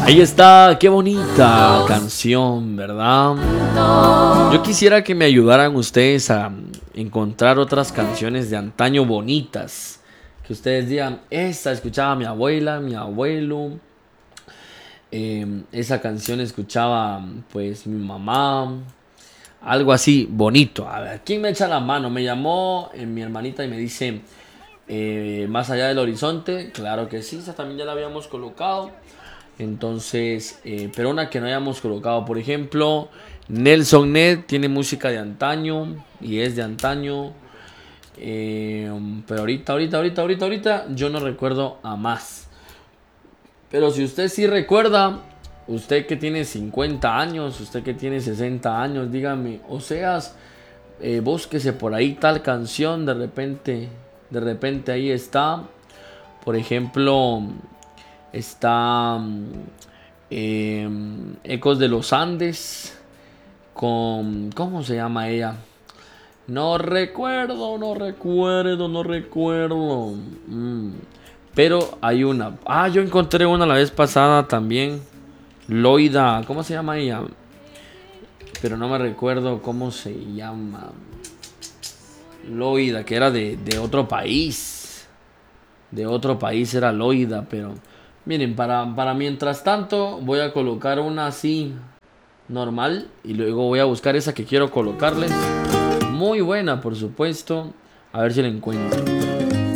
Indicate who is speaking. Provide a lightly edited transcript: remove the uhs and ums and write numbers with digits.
Speaker 1: Ahí está, qué bonita canción, ¿verdad? Yo quisiera que me ayudaran ustedes a encontrar otras canciones de antaño bonitas. Que ustedes digan, esta escuchaba mi abuela, mi abuelo. Esa canción escuchaba pues mi mamá. Algo así bonito. A ver, ¿quién me echa la mano? Me llamó mi hermanita y me dice, más allá del horizonte. Claro que sí, esa también ya la habíamos colocado. Entonces, pero una que no hayamos colocado, por ejemplo, Nelson Ned tiene música de antaño y es de antaño. Pero ahorita, yo no recuerdo a más. Pero si usted sí recuerda, usted que tiene 50 años, usted que tiene 60 años, dígame, o seas, búsquese por ahí tal canción, de repente ahí está. Por ejemplo, está Ecos de los Andes con... ¿Cómo se llama ella? No recuerdo. Pero hay una. Ah, yo encontré una la vez pasada también. Loida. ¿Cómo se llama ella? Pero no me recuerdo cómo se llama. Loida, que era de otro país. De otro país era Loida, pero... Miren, para mientras tanto voy a colocar una así normal y luego voy a buscar esa que quiero colocarles. Muy buena, por supuesto. A ver si la encuentro.